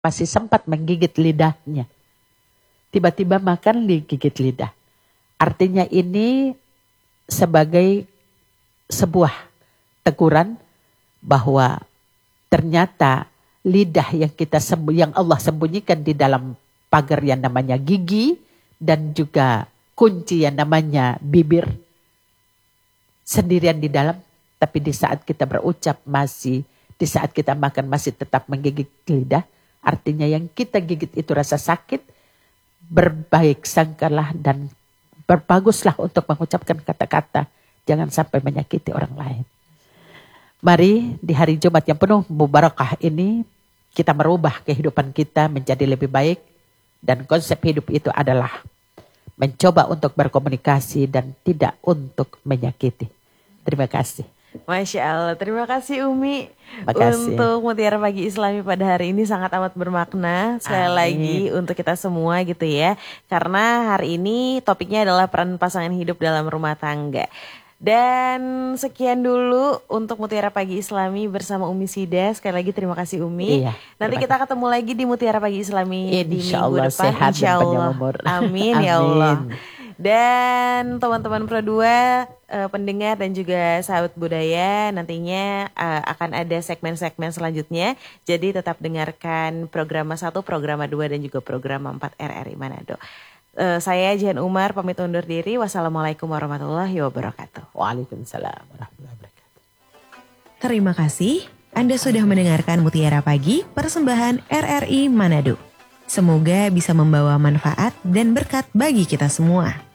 masih sempat menggigit lidahnya. Tiba-tiba makan digigit lidah. Artinya ini sebagai sebuah teguran bahwa ternyata lidah yang Allah sembunyikan di dalam pagar yang namanya gigi dan juga kunci yang namanya bibir sendirian di dalam, tapi di saat kita berucap di saat kita makan masih tetap menggigit lidah, artinya yang kita gigit itu rasa sakit, berbaik sangkalah dan berbaguslah untuk mengucapkan kata-kata, jangan sampai menyakiti orang lain. Mari di hari Jumat yang penuh mubarakah ini kita merubah kehidupan kita menjadi lebih baik, dan konsep hidup itu adalah mencoba untuk berkomunikasi dan tidak untuk menyakiti. Terima kasih. Masya Allah, terima kasih Umi. Makasih. Untuk Mutiara Pagi Islami pada hari ini sangat amat bermakna. Sekali lagi untuk kita semua gitu ya. Karena hari ini topiknya adalah peran pasangan hidup dalam rumah tangga. Dan sekian dulu untuk Mutiara Pagi Islami bersama Umi Sida. Sekali lagi terima kasih Umi. Iya, nanti kita ketemu lagi di Mutiara Pagi Islami di minggu depan. Sehat Insya dan Allah. umur. Amin ya Allah. Dan teman-teman Pro2 pendengar dan juga sahabat budaya, nantinya akan ada segmen-segmen selanjutnya. Jadi tetap dengarkan program 1, program 2 dan juga program 4 RRI Manado. Saya Jihan Umar pamit undur diri. Wassalamualaikum warahmatullahi wabarakatuh. Waalaikumsalam warahmatullahi wabarakatuh. Terima kasih Anda sudah mendengarkan Mutiara Pagi persembahan RRI Manado. Semoga bisa membawa manfaat dan berkat bagi kita semua.